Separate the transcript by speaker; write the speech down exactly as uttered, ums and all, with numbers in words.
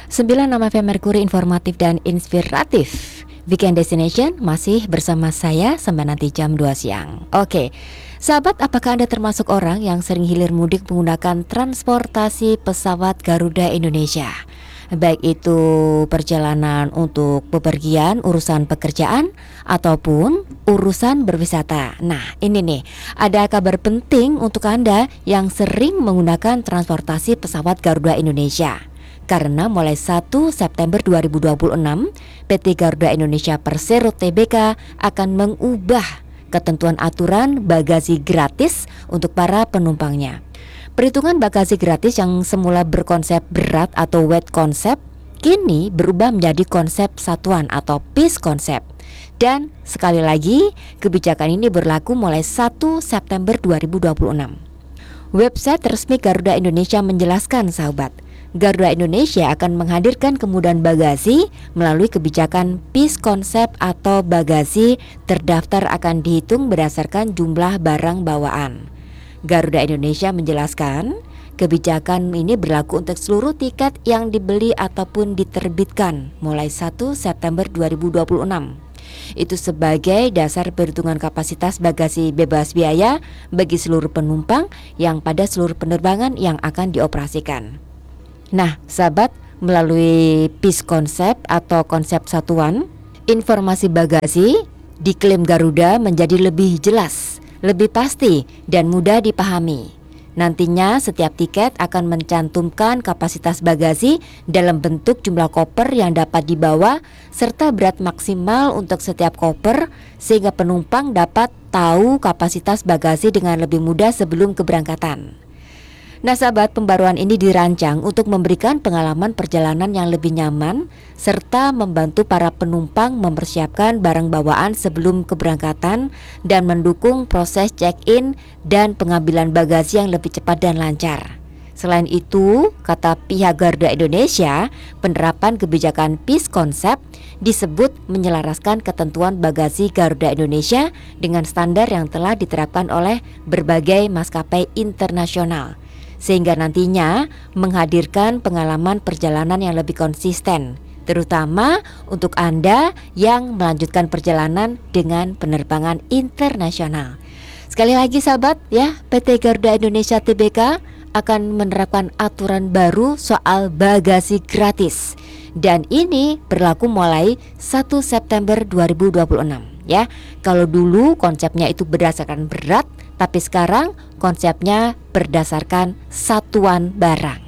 Speaker 1: sembilan enam F M Merkuri informatif dan inspiratif. Weekend Destination masih bersama saya sampai nanti jam dua siang. Oke, sahabat, apakah Anda termasuk orang yang sering hilir mudik menggunakan transportasi pesawat Garuda Indonesia? Baik itu perjalanan untuk bepergian, urusan pekerjaan, ataupun urusan berwisata. Nah, ini nih, ada kabar penting untuk Anda yang sering menggunakan transportasi pesawat Garuda Indonesia. Karena mulai satu September dua ribu dua puluh enam, P T Garuda Indonesia Persero Tbk akan mengubah ketentuan aturan bagasi gratis untuk para penumpangnya. Perhitungan bagasi gratis yang semula berkonsep berat atau weight konsep kini berubah menjadi konsep satuan atau piece konsep. Dan sekali lagi, kebijakan ini berlaku mulai satu September dua ribu dua puluh enam. Website resmi Garuda Indonesia menjelaskan, sahabat, Garuda Indonesia akan menghadirkan kemudahan bagasi melalui kebijakan piece konsep atau bagasi terdaftar akan dihitung berdasarkan jumlah barang bawaan. Garuda Indonesia menjelaskan, kebijakan ini berlaku untuk seluruh tiket yang dibeli ataupun diterbitkan mulai satu September dua ribu dua puluh enam. Itu sebagai dasar perhitungan kapasitas bagasi bebas biaya bagi seluruh penumpang yang pada seluruh penerbangan yang akan dioperasikan. Nah, sahabat, melalui piece konsep atau konsep satuan, informasi bagasi diklaim Garuda menjadi lebih jelas, lebih pasti, dan mudah dipahami. Nantinya setiap tiket akan mencantumkan kapasitas bagasi dalam bentuk jumlah koper yang dapat dibawa serta berat maksimal untuk setiap koper, sehingga penumpang dapat tahu kapasitas bagasi dengan lebih mudah sebelum keberangkatan. Nah, sahabat, pembaruan ini dirancang untuk memberikan pengalaman perjalanan yang lebih nyaman serta membantu para penumpang mempersiapkan barang bawaan sebelum keberangkatan dan mendukung proses check-in dan pengambilan bagasi yang lebih cepat dan lancar. Selain itu, kata pihak Garuda Indonesia, penerapan kebijakan piece konsep disebut menyelaraskan ketentuan bagasi Garuda Indonesia dengan standar yang telah diterapkan oleh berbagai maskapai internasional, sehingga nantinya menghadirkan pengalaman perjalanan yang lebih konsisten, terutama untuk Anda yang melanjutkan perjalanan dengan penerbangan internasional. Sekali lagi, sahabat, ya, P T Garuda Indonesia Tbk akan menerapkan aturan baru soal bagasi gratis, dan ini berlaku mulai satu September dua ribu dua puluh enam. Ya, kalau dulu konsepnya itu berdasarkan berat, tapi sekarang konsepnya berdasarkan satuan barang.